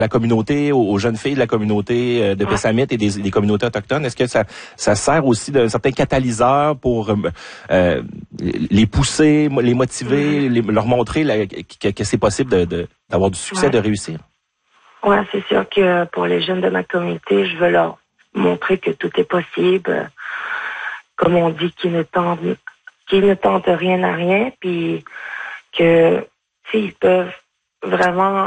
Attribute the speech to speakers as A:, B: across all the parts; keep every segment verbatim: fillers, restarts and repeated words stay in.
A: la communauté, aux, aux jeunes filles de la communauté euh, de Pessamit et des, des communautés autochtones? Est-ce que ça, ça sert aussi d'un certain catalyseur pour euh, les pousser, les motiver, les, leur montrer la, que, que c'est possible de, de, d'avoir du succès, ouais. de réussir?
B: Oui, c'est sûr que pour les jeunes de ma communauté, je veux leur montrer que tout est possible. Comme on dit, qu'ils ne tentent, qu'ils ne tentent rien à rien, puis que s'ils peuvent vraiment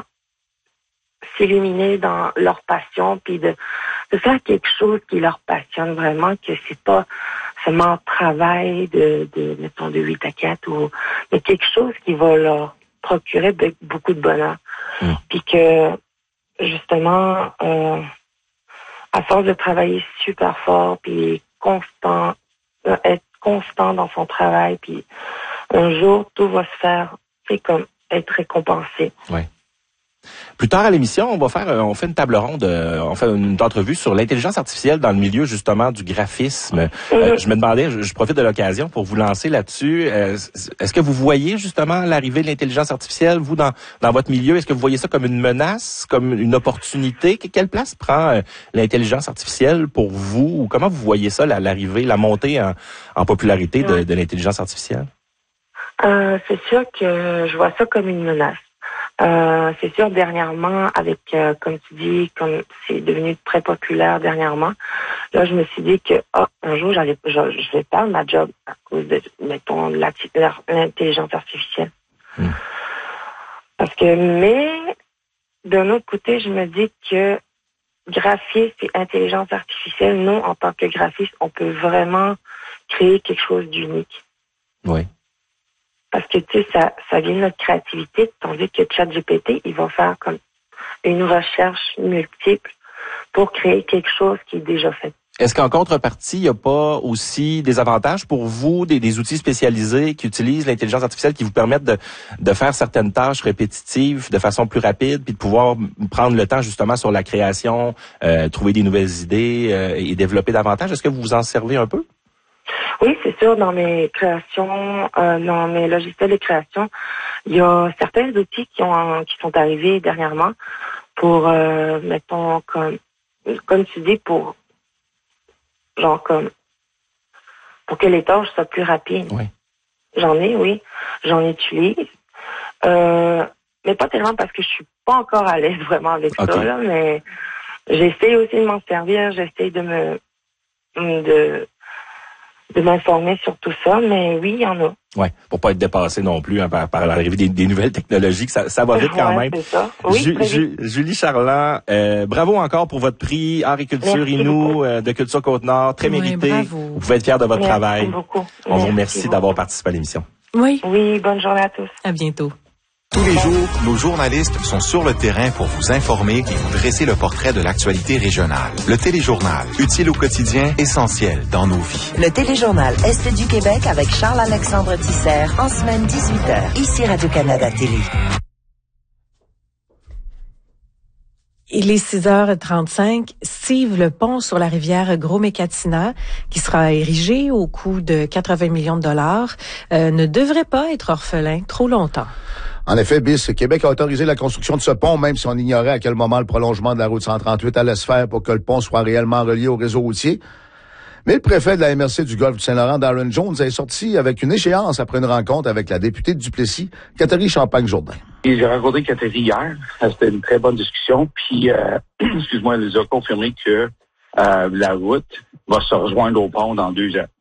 B: s'éliminer dans leur passion, puis de, de faire quelque chose qui leur passionne vraiment, que c'est pas seulement travail de, de mettons, de huit à quatre, ou, mais quelque chose qui va leur procurer beaucoup de bonheur. Mmh. Puis que, justement, euh, à force de travailler super fort, puis constant, euh, être constant dans son travail, puis un jour, tout va se faire, c'est comme être récompensé.
A: Ouais. Plus tard à l'émission, on va faire, on fait une table ronde, on fait une entrevue sur l'intelligence artificielle dans le milieu justement du graphisme. Mm-hmm. Euh, je me demandais, je, je profite de l'occasion pour vous lancer là-dessus. Euh, est-ce que vous voyez justement l'arrivée de l'intelligence artificielle, vous, dans, dans votre milieu? Est-ce que vous voyez ça comme une menace, comme une opportunité? Quelle place prend euh, l'intelligence artificielle pour vous? Ou comment vous voyez ça, la, l'arrivée, la montée en, en popularité de, de l'intelligence artificielle?
B: Euh, c'est sûr que je vois ça comme une menace. Euh, c'est sûr, dernièrement, avec, euh, comme tu dis, comme c'est devenu très populaire dernièrement, là, je me suis dit que, oh, un jour, j'allais, je, je vais perdre ma job à cause de, mettons, de l'intelligence artificielle. Mmh. Parce que, mais, d'un autre côté, je me dis que graphiste et intelligence artificielle, nous, en tant que graphiste, on peut vraiment créer quelque chose d'unique.
A: Oui.
B: Parce que, tu sais, ça, ça vient de notre créativité, tandis que ChatGPT, il va faire comme une recherche multiple pour créer quelque chose qui est déjà fait.
A: Est-ce qu'en contrepartie, il n'y a pas aussi des avantages pour vous, des, des outils spécialisés qui utilisent l'intelligence artificielle qui vous permettent de, de faire certaines tâches répétitives de façon plus rapide, puis de pouvoir prendre le temps justement sur la création, euh, trouver des nouvelles idées euh, et développer davantage? Est-ce que vous vous en servez un peu?
B: Oui, c'est sûr, dans mes créations, euh, dans mes logiciels de création, il y a certains outils qui ont qui sont arrivés dernièrement pour, euh, mettons, comme comme tu dis, pour genre comme pour que les tâches soient plus rapides.
A: Oui.
B: J'en ai, oui. J'en utilise. Euh, mais pas tellement parce que je suis pas encore à l'aise vraiment avec okay. ça, là, mais j'essaie aussi de m'en servir, j'essaie de me de de m'informer sur tout ça, mais oui, il y en a.
A: Oui, pour pas être dépassé non plus hein, par, par l'arrivée des, des nouvelles technologies, que ça, ça va vite quand
B: ouais,
A: même.
B: C'est ça. Oui,
A: Ju, Ju, Julie Charland, euh, bravo encore pour votre prix Art et Culture Inou euh, de Culture Côte-Nord, très oui, mérité.
C: Bravo.
A: Vous pouvez être fiers de votre
B: Merci
A: travail.
B: Beaucoup.
A: On
B: Merci
A: vous remercie
B: beaucoup.
A: d'avoir participé à l'émission.
C: Oui.
B: Oui, bonne journée à tous.
C: À bientôt.
D: Tous les jours, nos journalistes sont sur le terrain pour vous informer et vous dresser le portrait de l'actualité régionale. Le Téléjournal, utile au quotidien, essentiel dans nos vies.
E: Le Téléjournal Est du Québec avec Charles-Alexandre Tisser en semaine dix-huit heures. Ici Radio-Canada Télé.
C: Il est six heures trente-cinq. Steve, le pont sur la rivière Gros-Mécatina, qui sera érigé au coût de quatre-vingts millions de dollars, euh, ne devrait pas être orphelin trop longtemps.
F: En effet, B I S Québec a autorisé la construction de ce pont, même si on ignorait à quel moment le prolongement de la route cent trente-huit allait se faire pour que le pont soit réellement relié au réseau routier. Mais le préfet de la M R C du Golfe du Saint-Laurent, Darren Jones, est sorti avec une échéance après une rencontre avec la députée de Duplessis, Catherine Champagne-Jourdain.
G: Et j'ai rencontré Catherine hier. C'était une très bonne discussion. Puis, euh, excuse-moi, elle nous a confirmé que euh, la route va se rejoindre au pont dans deux ans.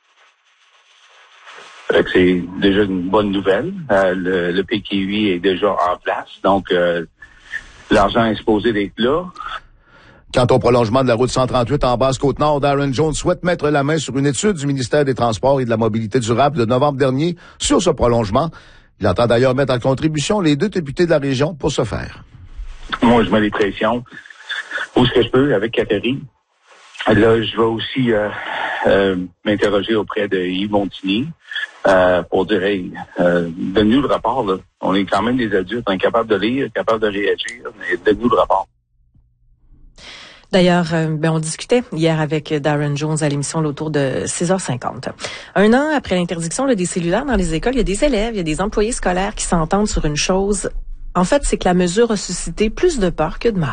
G: Fait que c'est déjà une bonne nouvelle. Euh, le, le P Q I est déjà en place, donc euh, l'argent est supposé d'être là.
F: Quant au prolongement de la route cent trente-huit en Basse-Côte-Nord, Darren Jones souhaite mettre la main sur une étude du ministère des Transports et de la Mobilité durable de novembre dernier sur ce prolongement. Il entend d'ailleurs mettre en contribution les deux députés de la région pour ce faire.
G: Moi, je mets les pressions où ce que je peux avec Catherine. Là, je vais aussi euh, euh, m'interroger auprès de Yves Montigny euh, pour dire, hey, euh, donne-nous le rapport. Là. On est quand même des adultes, on est capable de lire, capable de réagir, mais donne-nous le rapport.
C: D'ailleurs, euh, ben, on discutait hier avec Darren Jones à l'émission autour de six heures cinquante. Un an après l'interdiction là, des cellulaires dans les écoles, il y a des élèves, il y a des employés scolaires qui s'entendent sur une chose. En fait, c'est que la mesure a suscité plus de peur que de mal.